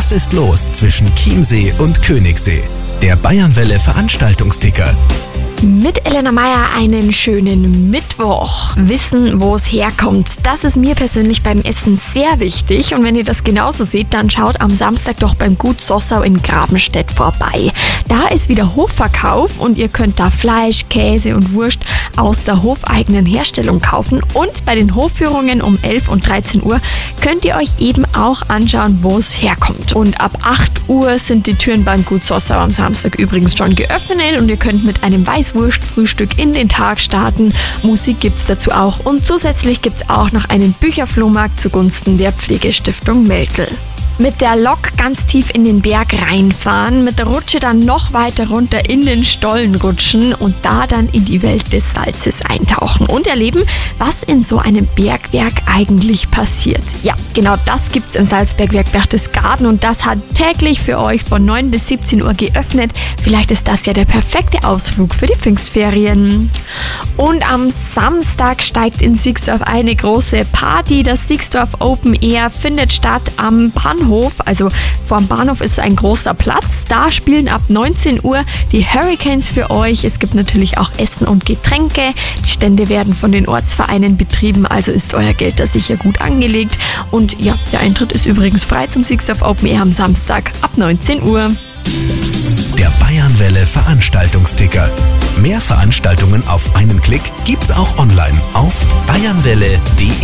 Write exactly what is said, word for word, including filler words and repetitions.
Was ist los zwischen Chiemsee und Königssee? Der Bayernwelle Veranstaltungsticker. Mit Elena Meier einen schönen Mittwoch. Wissen, wo es herkommt, das ist mir persönlich beim Essen sehr wichtig. Und wenn ihr das genauso seht, dann schaut am Samstag doch beim Gut Sossau in Grabenstedt vorbei. Da ist wieder Hofverkauf und ihr könnt da Fleisch, Käse und Wurst aus der hofeigenen Herstellung kaufen. Und bei den Hofführungen um elf und dreizehn Uhr könnt ihr euch eben auch anschauen, wo es herkommt. Und ab acht Uhr sind die Türen beim Gut Sossau am Samstag übrigens schon geöffnet und ihr könnt mit einem Weißwurstfrühstück in den Tag starten. Musik gibt's dazu auch und zusätzlich gibt's auch noch einen Bücherflohmarkt zugunsten der Pflegestiftung Melkel. Mit der Lok ganz tief in den Berg reinfahren, mit der Rutsche dann noch weiter runter in den Stollen rutschen und da dann in die Welt des Salzes eintauchen und erleben, was in so einem Bergwerk eigentlich passiert. Ja, genau das gibt's im Salzbergwerk Berchtesgaden und das hat täglich für euch von neun bis siebzehn Uhr geöffnet. Vielleicht ist das ja der perfekte Ausflug für die Pfingstferien. Und am Samstag steigt in Sixdorf eine große Party. Das Sixdorf Open Air findet statt am Bahnhof. Also vorm Bahnhof ist ein großer Platz. Da spielen ab neunzehn Uhr die Hurricanes für euch. Es gibt natürlich auch Essen und Getränke. Die Stände werden von den Ortsvereinen betrieben, also ist euer Geld da sicher gut angelegt. Und ja, der Eintritt ist übrigens frei zum Sixdorf Open Air am Samstag ab neunzehn Uhr. Der Bayernwelle Veranstaltungsticker. Mehr Veranstaltungen auf einen Klick gibt's auch online auf bayernwelle punkt de.